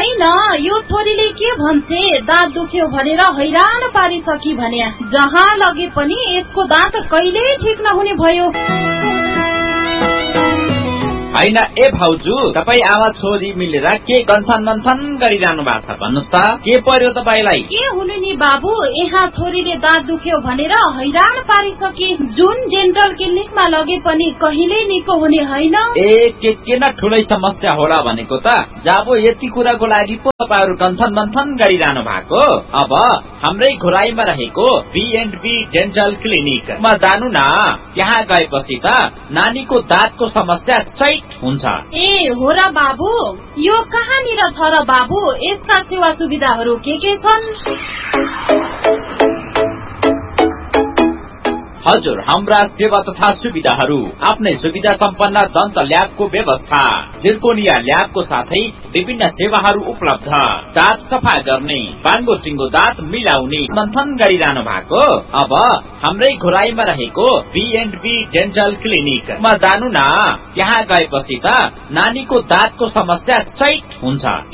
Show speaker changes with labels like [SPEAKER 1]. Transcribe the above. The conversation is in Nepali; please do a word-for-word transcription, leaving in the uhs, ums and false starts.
[SPEAKER 1] होइन, यो छोरीले के भन्छे, दाँत दुख्यो भनेर हैरान पारिसकी भने जहाँ लगे पनि यसको दाँत कहिल्यै ठिक नहुने भयो।
[SPEAKER 2] होइन ए भाउजू, तपाई आमा छोरी मिलेर के गन्थन मन्थन गरिरहनु भएको छ भन्नुस् त, के पर्यो तपाईलाई?
[SPEAKER 1] के हुनु नि बाबु, यहाँ छोरीले दाँत दुख्यो भनेर हैरान पारिसके, जुन डेन्टल क्लिनिकमा लगे पनि कहिल्यै निको हुने होइन।
[SPEAKER 2] ए के के न ठुलै समस्या होला भनेको त, जाबो यति कुराको लागि पो तपाईहरु गन्थन मन्थन गरिरहनु भएको। अब हाम्रै घोराईमा रहेको बी एन्ड बी डेन्टल क्लिनिकमा जानु न, त्यहाँ गएपछि त नानीको दाँतको समस्या चैत हुन्छ।
[SPEAKER 1] ए हो र बाबु, यो कहाँनिर छ र बाबु, यसका सेवा सुविधाहरू के के छन्?
[SPEAKER 2] हजुर, हाम्रा सेवा तथा सुविधाहरू आफ्नै सुविधा सम्पन्न दन्त ल्याबको व्यवस्था, जिर्कोनिया ल्याबको साथै विभिन्न सेवाहरू उपलब्ध, दाँत सफा गर्ने, बाङ्गो चिङ्गो दाँत मिलाउने मन्थन गरिरहनु भएको। अब हाम्रै घोराईमा रहेको बी एन्ड बी डेन्टल क्लिनिकमा जानु न, त्यहाँ गएपछि त नानीको दाँतको समस्या चैत हुन्छ।